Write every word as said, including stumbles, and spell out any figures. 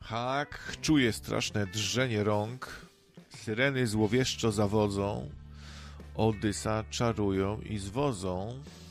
Tak, czuję straszne drżenie rąk. Syreny złowieszczo zawodzą. Odysa czarują i zwodzą.